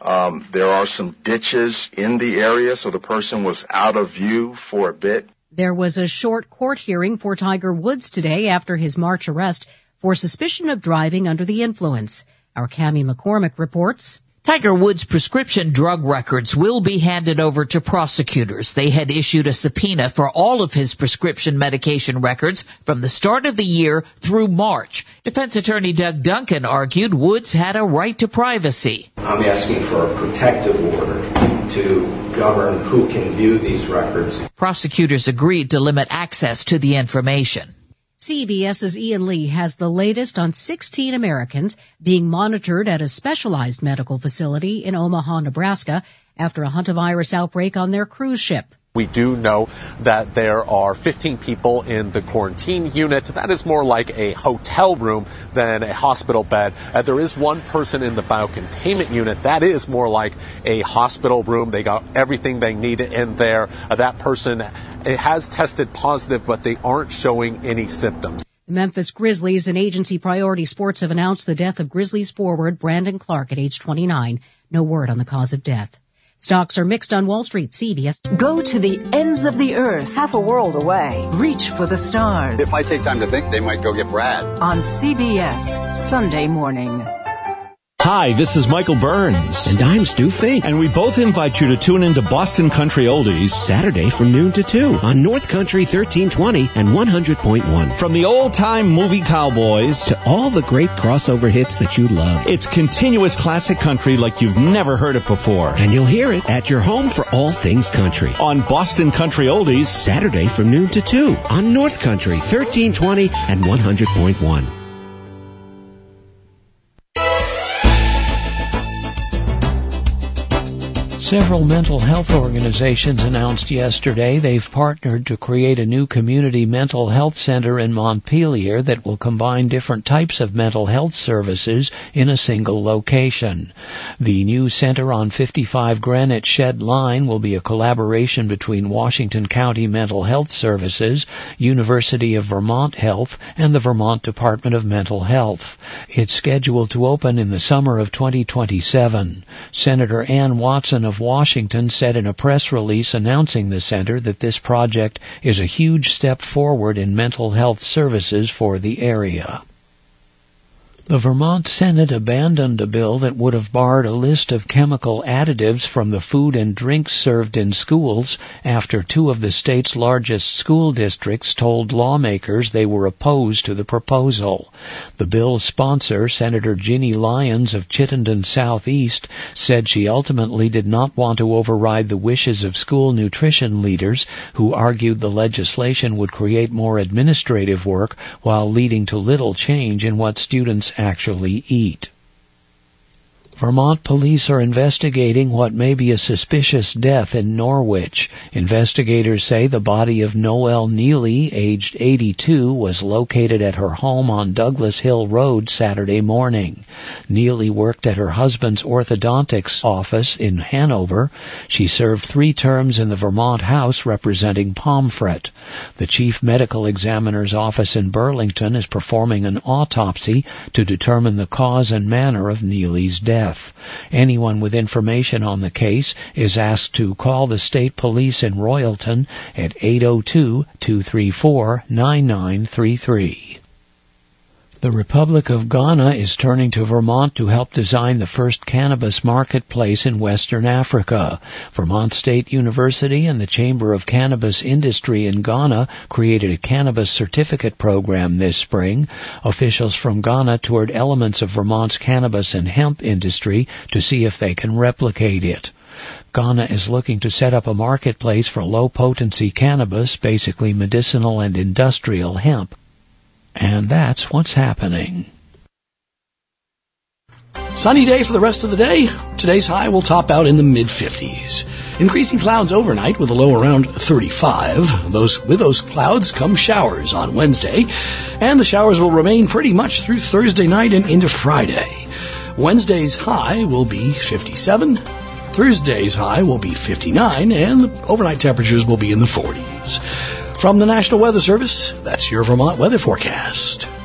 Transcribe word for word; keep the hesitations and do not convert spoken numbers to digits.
Um, there are some ditches in the area, so the person was out of view for a bit. There was a short court hearing for Tiger Woods today after his March arrest for suspicion of driving under the influence. Our Cammie McCormick reports. Tiger Woods' prescription drug records will be handed over to prosecutors. They had issued a subpoena for all of his prescription medication records from the start of the year through March. Defense attorney Doug Duncan argued Woods had a right to privacy. I'm asking for a protective order to govern who can view these records. Prosecutors agreed to limit access to the information. CBS's Ian Lee has the latest on sixteen Americans being monitored at a specialized medical facility in Omaha, Nebraska, after a hantavirus outbreak on their cruise ship. We do know that there are fifteen people in the quarantine unit. That is more like a hotel room than a hospital bed. Uh, there is one person in the biocontainment unit. That is more like a hospital room. They got everything they needed in there. Uh, that person it has tested positive, but they aren't showing any symptoms. The Memphis Grizzlies and agency Priority Sports have announced the death of Grizzlies forward Brandon Clark at age twenty-nine. No word on the cause of death. Stocks are mixed on Wall Street. C B S. Go to the ends of the earth, half a world away. Reach for the stars. It might take time to think. They might go get Brad. On C B S, Sunday morning. Hi, this is Michael Burns. And I'm Stu Fink. And we both invite you to tune into Boston Country Oldies Saturday from noon to two on North Country thirteen twenty and one hundred point one. From the old-time movie cowboys to all the great crossover hits that you love. It's continuous classic country like you've never heard it before. And you'll hear it at your home for all things country. On Boston Country Oldies Saturday from noon to two on North Country thirteen twenty and one hundred point one. Several mental health organizations announced yesterday they've partnered to create a new community mental health center in Montpelier that will combine different types of mental health services in a single location. The new center on fifty-five Granite Shed Line will be a collaboration between Washington County Mental Health Services, University of Vermont Health, and the Vermont Department of Mental Health. It's scheduled to open in the summer of twenty twenty-seven. Senator Ann Watson of Washington said in a press release announcing the center that this project is a huge step forward in mental health services for the area. The Vermont Senate abandoned a bill that would have barred a list of chemical additives from the food and drinks served in schools after two of the state's largest school districts told lawmakers they were opposed to the proposal. The bill's sponsor, Senator Ginny Lyons of Chittenden Southeast, said she ultimately did not want to override the wishes of school nutrition leaders who argued the legislation would create more administrative work while leading to little change in what students actually eat. Vermont police are investigating what may be a suspicious death in Norwich. Investigators say the body of Noelle Neely, aged eighty-two, was located at her home on Douglas Hill Road Saturday morning. Neely worked at her husband's orthodontics office in Hanover. She served three terms in the Vermont House representing Pomfret. The chief medical examiner's office in Burlington is performing an autopsy to determine the cause and manner of Neely's death. Anyone with information on the case is asked to call the state police in Royalton at eight oh two, two three four, nine nine three three. The Republic of Ghana is turning to Vermont to help design the first cannabis marketplace in Western Africa. Vermont State University and the Chamber of Cannabis Industry in Ghana created a cannabis certificate program this spring. Officials from Ghana toured elements of Vermont's cannabis and hemp industry to see if they can replicate it. Ghana is looking to set up a marketplace for low-potency cannabis, basically medicinal and industrial hemp. And that's what's happening. Sunny day for the rest of the day. Today's high will top out in the mid fifties. Increasing clouds overnight with a low around thirty-five. Those with those clouds come showers on Wednesday, and the showers will remain pretty much through Thursday night and into Friday. Wednesday's high will be fifty-seven. Thursday's high will be fifty-nine, and the overnight temperatures will be in the forties. From the National Weather Service, that's your Vermont weather forecast.